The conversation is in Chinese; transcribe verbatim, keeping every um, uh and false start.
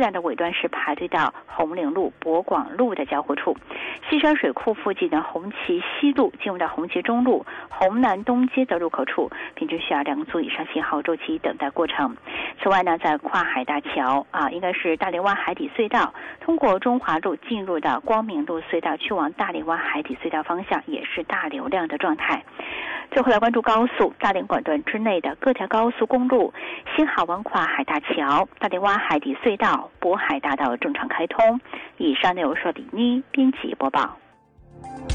辆的尾端是排队到红岭路、博广路的交汇处，西山水库附近的红旗西路进入到红旗中路、红南东街的入口处，平均需要两组以上信号周期等待过程。此外呢，在跨海大桥啊，应该是大林湾海底隧道，通过中华路进入到光明路隧道，去往大林湾海底隧道方向也是大流量的状态。最后来关注高速，大林管段之内的各条高速公路，新海湾跨海大桥、大林湾海底隧道、渤海大道正常开通。以上内容是李妮编辑播报。